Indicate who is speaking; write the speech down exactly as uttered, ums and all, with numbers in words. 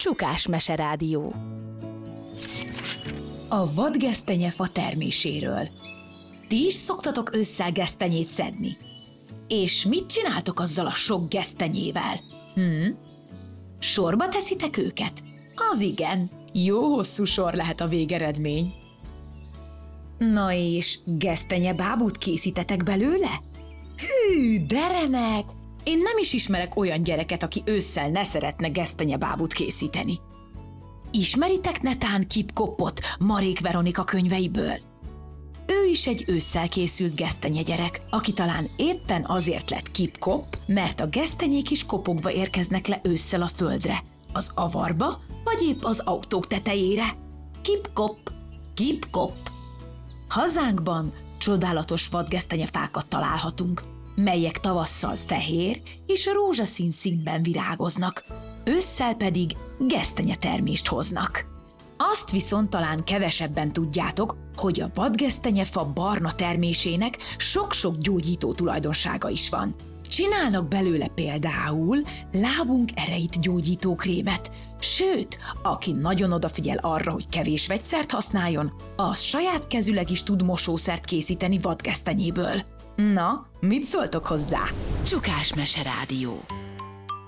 Speaker 1: Csukás Mese Rádió. A vadgesztenyefa terméséről. Ti is szoktatok ősszel gesztenyét szedni? És mit csináltok azzal a sok gesztenyével? Hm? Sorba teszitek őket? Az igen, jó hosszú sor lehet a végeredmény. Na és gesztenyebábút készítetek belőle? Hű, de remek! Én nem is ismerek olyan gyereket, aki ősszel ne szeretne gesztenyebábút készíteni. Ismeritek netán Kip Koppot Marék Veronika könyveiből? Ő is egy ősszel készült gesztenye gyerek, aki talán éppen azért lett Kip Kopp, mert a gesztenyék is kopogva érkeznek le ősszel a földre, az avarba, vagy épp az autók tetejére. Kip Kopp, Kip Kopp. Hazánkban csodálatos vadgesztenyefákat találhatunk, melyek tavasszal fehér és rózsaszín színben virágoznak, ősszel pedig gesztenyetermést hoznak. Azt viszont talán kevesebben tudjátok, hogy a vadgesztenyefa barna termésének sok-sok gyógyító tulajdonsága is van. Csinálnak belőle például lábunk ereit gyógyító krémet, sőt, aki nagyon odafigyel arra, hogy kevés vegyszert használjon, az saját kezüleg is tud mosószert készíteni vadgesztenyéből. Na, mit szóltok hozzá? Csukás Mese Rádió.